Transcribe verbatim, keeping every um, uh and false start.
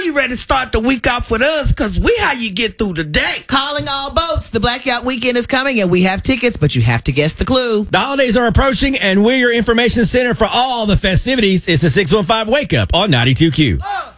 you ready to start the week off with us, because we how you get through the day. Calling all boats. The Blackout Weekend is coming, and we have tickets, but you have to guess the clue. The holidays are approaching, and we're your information center for all the festivities. It's a six one five Wake Up on ninety-two Q. Uh.